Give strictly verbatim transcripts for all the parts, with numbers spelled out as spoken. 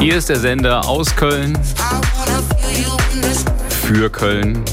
Hier ist der Sender aus Köln, für Köln,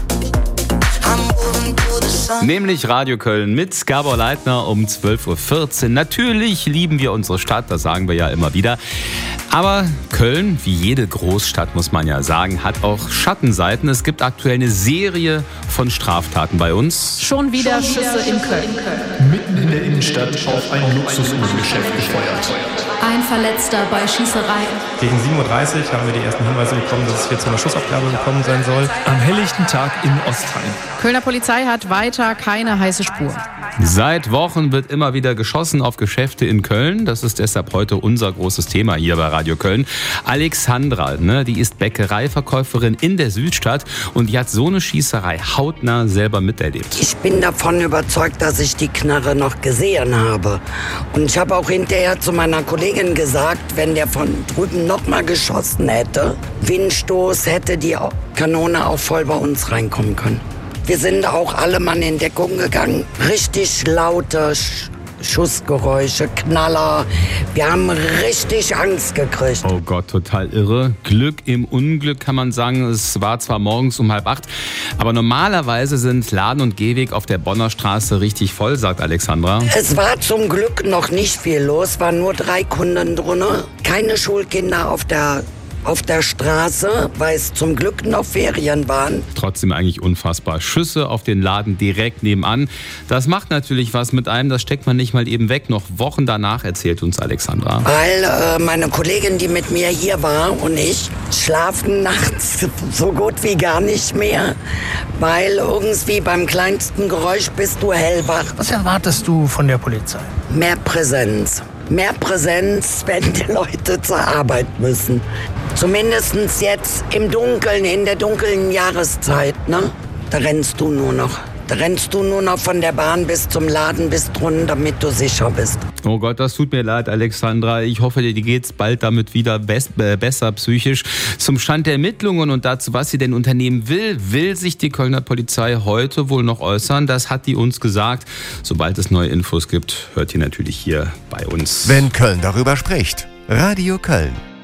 nämlich Radio Köln mit Gabor Leitner um zwölf Uhr vierzehn. Natürlich lieben wir unsere Stadt, das sagen wir ja immer wieder. Aber Köln, wie jede Großstadt, muss man ja sagen, hat auch Schattenseiten. Es gibt aktuell eine Serie von Straftaten bei uns. Schon wieder Schon Schüsse wieder in Köln. Mitten in der Innenstadt auf ein Luxusuhrengeschäft gefeuert. Ein Verletzter bei Schießerei. Gegen sieben Uhr dreißig haben wir die ersten Hinweise bekommen, dass es hier zu einer Schussabgabe gekommen sein soll. Am helllichten Tag in Ostheim. Kölner Polizei hat weiter keine heiße Spur. Seit Wochen wird immer wieder geschossen auf Geschäfte in Köln. Das ist deshalb heute unser großes Thema hier bei Radio Köln. Alexandra, ne, die ist Bäckereiverkäuferin in der Südstadt und die hat so eine Schießerei hautnah selber miterlebt. Ich bin davon überzeugt, dass ich die Knarre noch gesehen habe. Und ich habe auch hinterher zu meiner Kollegin gesagt, wenn der von drüben noch mal geschossen hätte, Windstoß, hätte die Kanone auch voll bei uns reinkommen können. Wir sind auch alle Mann in Deckung gegangen. Richtig laute Sch- Schussgeräusche, Knaller. Wir haben richtig Angst gekriegt. Oh Gott, total irre. Glück im Unglück kann man sagen. Es war zwar morgens um halb acht, aber normalerweise sind Laden und Gehweg auf der Bonner Straße richtig voll, sagt Alexandra. Es war zum Glück noch nicht viel los, waren nur drei Kunden drin. Keine Schulkinder auf der auf der Straße, weil es zum Glück noch Ferien waren. Trotzdem eigentlich unfassbar. Schüsse auf den Laden direkt nebenan. Das macht natürlich was mit einem, das steckt man nicht mal eben weg. Noch Wochen danach, erzählt uns Alexandra. Weil äh, meine Kollegin, die mit mir hier war, und ich schlafen nachts so gut wie gar nicht mehr. Weil irgendwie beim kleinsten Geräusch bist du hellwach. Was erwartest du von der Polizei? Mehr Präsenz. Mehr Präsenz, wenn die Leute zur Arbeit müssen. Zumindest jetzt im Dunkeln, in der dunklen Jahreszeit, ne? Da rennst du nur noch. Da rennst du nur noch von der Bahn bis zum Laden, bis drunten, damit du sicher bist. Oh Gott, das tut mir leid, Alexandra. Ich hoffe, dir geht's bald damit wieder best, äh, besser psychisch. Zum Stand der Ermittlungen und dazu, was sie denn unternehmen will, will sich die Kölner Polizei heute wohl noch äußern. Das hat die uns gesagt. Sobald es neue Infos gibt, hört ihr natürlich hier bei uns. Wenn Köln darüber spricht. Radio Köln.